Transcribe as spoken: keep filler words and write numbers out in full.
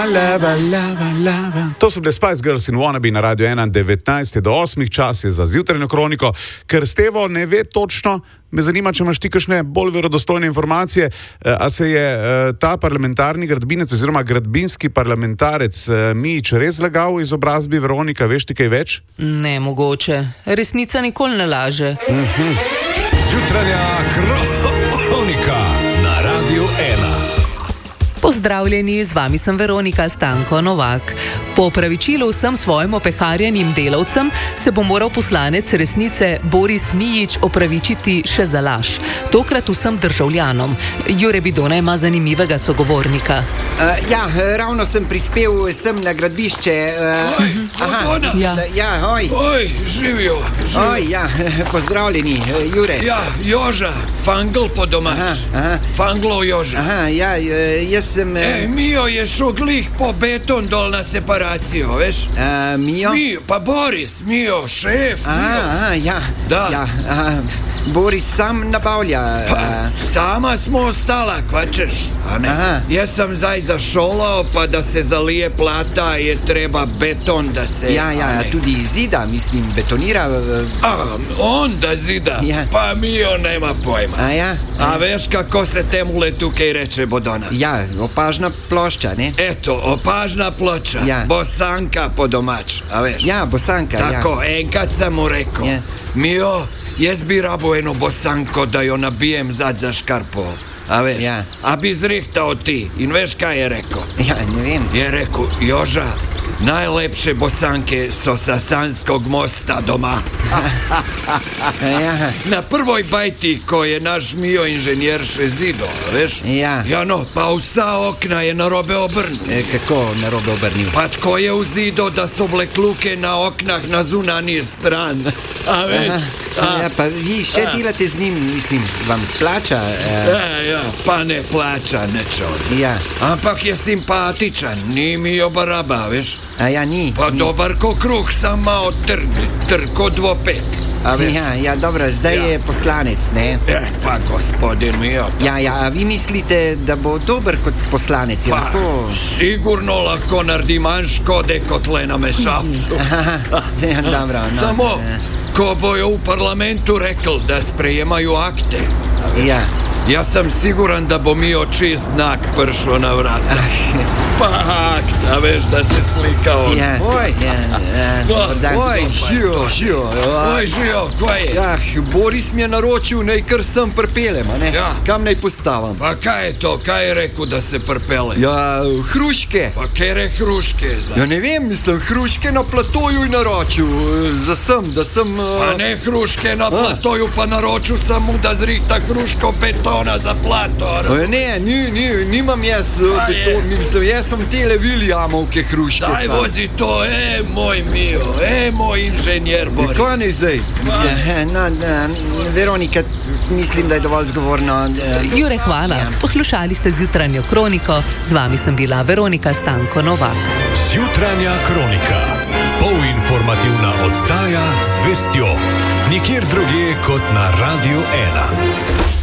Lava, lava, lava. To so bile Spice Girls in Wannabe na Radio ena, devetnajst do osmih, čas je za zjutrajno kroniko. Ker Stevo ne ve točno, me zanima, če imaš ti kakšne bolj verodostojne informacije, a se je ta parlamentarni gradbinec oziroma gradbinski parlamentarec Mijić res zlagal v izobrazbi. Veronika, veš ti kaj več? Ne, mogoče. Resnica nikoli ne laže. Mhm. Zjutranja kronika na Radio ena. Pozdravljeni, z vami sem Veronika Stanko Novak. Po opravičilu vsem svojim opeharjenim delavcem se bo moral poslanec Resnice Boris Mijić opravičiti še za laž. Tokrat vsem državljanom. Jure Bidona ima zanimivega sogovornika. Uh, ja, ravno sem prispel sem na gradbišče. Uh, oj, aha, ja. ja, oj. Oj, živijo, živijo. Oj, ja, pozdravljeni, Jure. Ja, Joža, fangl po domač. Aha, aha. Fanglov Joža. Aha, ja, jaz sem... Ej, Mijo je šel glih po beton dol na separacijo, veš? Uh, Mijo? Mijo, pa Boris, Mijo, šef, Aha, Mijo. aha, ja. Da. Ja, aha. Boris sam nabavlja. Pa, uh, sama smo ostala, kvačeš, a ne? Aha. Jaz sem zdaj zašolao, pa da se zalije plata, je treba beton, da se... ja, ja, a ne. tudi zida, mislim, betonira. Uh, A, on da zida, Ja. pa Mijo nema pojma. a ja? A veš kako se temule tukaj reče, Bodona? Ja, opažna plošča, ne? Eto, opažna ploča, Ja. bosanka po domač, a veš? Ja, bosanka, Tako, enkrat sem mu rekel, Ja. Mijo, jaz bi rabo eno bosanko, da jo nabijem zad za škarpo, a veš? Ja. A bi zrihtao ti, in veš kaj je rekel? ja. Ja, ne vem. Je rekel, Joža, najlepše bosanke so sa Sanskog mosta doma. Ja, Na prvoj bajti, ko je naš Mijo inženjer še zido, veš? Ja. Ja, no, pa vsa okna je narobe obrnil. e, kako narobe obrnil? Pa tko je uzido da so blekluke na oknah na zunanji stran. A veš? Aha, A, ja, pa vi še A. delate z njim, mislim, vam plača? Uh, e, ja, pa ne plača nečo. ja, Ampak je simpatičan, ni Mijo baraba, veš? a ja, ni. Pa ni. dobar ko kruh, sam malo trd, trd ko dvopek. A veš? Ja, ja, dobro, zdaj Ja. je poslanec, ne? Eh, pa gospodin Mijo. Ja, ja, a vi mislite, da bo dober kot poslanec? Je Pa, lahko... sigurno lahko naredi manj škode kot le na mešalcu. Aha, ja, dobro, no. Samo, eh, ko bojo v parlamentu rekli, da sprejemajo akte, Ja, jaz sem siguran, da bo Mijo čist znak prišel na vrata. Pa akt, a veš, da se slika on. ja. Oj, ja, ja, No, dober dan. oj, živijo, živijo. Oj, žijo, kaj je? Ja, Boris mi je naročil, naj kar sem pripeljem, a ne? Ja. Kam naj postavim? Pa kaj je to, kaj je rekel, da se prpele? Ja, hruške. Pa kere hruške za... Ja, ne vem, mislim, hruške na platoju je naročil, eh, za sem, da sem... eh, Pa ne hruške na platoju, pa naročil sem mu, da zrihta hruško betona za plato. eh, Ne, ni, ni, nimam jaz eh, A je? beton, mislim, jaz sem tele Williamovke hruške. Daj sam. vozi to, e, moj Mijo, e, moj inženjer Boris. Kaj ne zdaj? Ja, no, da, Veronika, mislim, da je dovolj zgovorno. eh, Jure, hvala. Poslušali ste zjutranjo kroniko. Z vami sem bila Veronika Stanko Novak. Zjutranja kronika. Polinformativna oddaja z vestjo. Nikjer drugje kot na Radio ena.